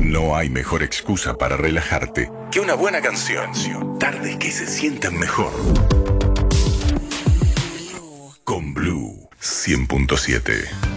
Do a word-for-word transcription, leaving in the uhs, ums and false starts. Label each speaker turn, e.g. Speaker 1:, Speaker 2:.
Speaker 1: No hay mejor excusa para relajarte que una buena canción. Tardes que se sienten mejor. Con Blue cien punto siete.